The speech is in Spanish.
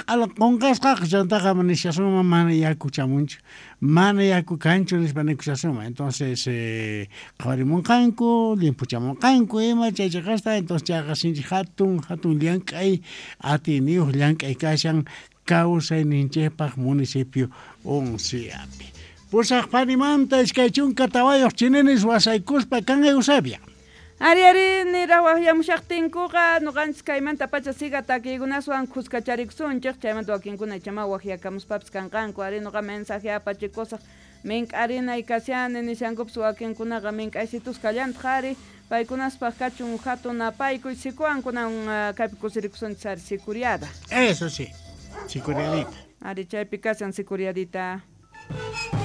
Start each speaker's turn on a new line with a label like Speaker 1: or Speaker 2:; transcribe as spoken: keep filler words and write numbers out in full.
Speaker 1: ala qonqasqa chantaqa manishasuma mana yakuchamunchu mana yaku kanchu nispa nikusasuma entonces eh, qhawarimunqanku limpuchamunqanku ima chaychaqasta entonces chayqa sinchi hatun hatun llank'ay atiniyuq llank'ay kashan kawsayninchikpaq municipio onceapi pusaq panimanta iskay chunka tawayuq chininis wasaykuspa kanay usabia.
Speaker 2: Ari ari nirawaq yamushaqtinkuqa nuqanchis kaymanta pacha siga takikunaswan kuskachariksunchik chaymanta wakinkuna chama waqyakamuspapis kanqanku ari nuqa mensaje apachikusaq mink'arinay kasiani nishankupas wakinkunaqa mink'aysitus kallantaq ari paykunaspaq kachun hatun apaykuy sikuankunan uh, kaypi kusirikusunchis ari sikuriada.
Speaker 1: Eso sí, sikuriadita.
Speaker 2: Ari chaypi kasan sikuriadita.